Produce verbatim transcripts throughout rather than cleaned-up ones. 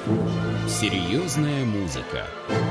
Серьезная музыка.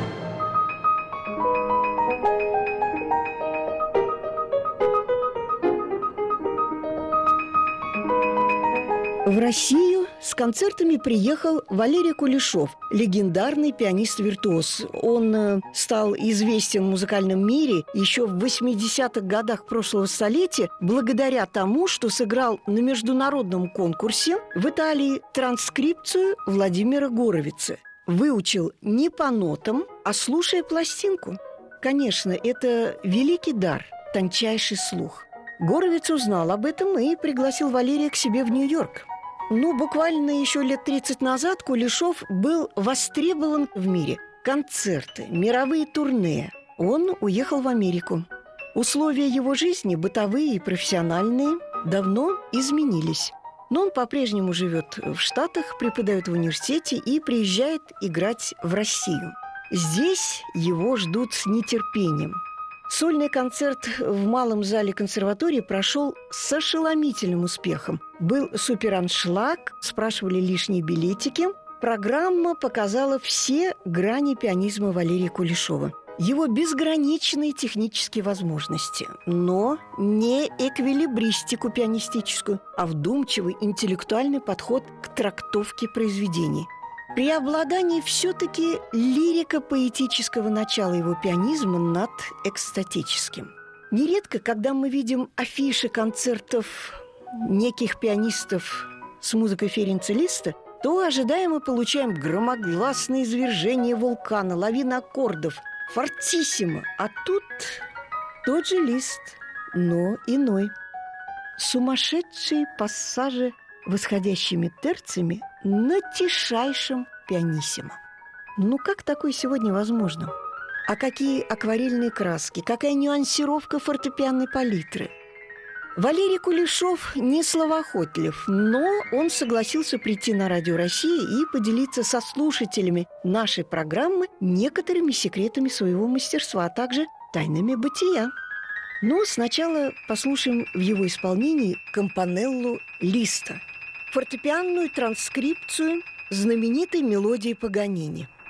В Россию с концертами приехал Валерий Кулешов, легендарный пианист-виртуоз. Он э, стал известен в музыкальном мире еще в восьмидесятых годах прошлого столетия благодаря тому, что сыграл на международном конкурсе в Италии транскрипцию Владимира Горовицы. Выучил не по нотам, а слушая пластинку. Конечно, это великий дар, тончайший слух. Горовиц узнал об этом и пригласил Валерия к себе в Нью-Йорк. Ну, буквально еще лет тридцать назад Кулешов был востребован в мире. Концерты, мировые турне. Он уехал в Америку. Условия его жизни, бытовые и профессиональные, давно изменились. Но он по-прежнему живет в Штатах, преподает в университете и приезжает играть в Россию. Здесь его ждут с нетерпением. Сольный концерт в малом зале консерватории прошел с ошеломительным успехом. Был супераншлаг, спрашивали лишние билетики. Программа показала все грани пианизма Валерия Кулешова. Его безграничные технические возможности, но не эквилибристику пианистическую, а вдумчивый интеллектуальный подход к трактовке произведений. При обладании все-таки лирико-поэтического начала его пианизма над экстатическим. Нередко, когда мы видим афиши концертов неких пианистов с музыкой Ференца Листа, то ожидаемо получаем громогласное извержение вулкана, лавина аккордов, фортиссимо. А тут тот же Лист, но иной. Сумасшедшие пассажи восходящими терциями на тишайшем пианиссимо. Ну как такое сегодня возможно? А какие акварельные краски, какая нюансировка фортепианной палитры? Валерий Кулешов не словоохотлив, но он согласился прийти на Радио России и поделиться со слушателями нашей программы некоторыми секретами своего мастерства, а также тайнами бытия. Но сначала послушаем в его исполнении кампанеллу Листа, фортепианную транскрипцию знаменитой мелодии Паганини.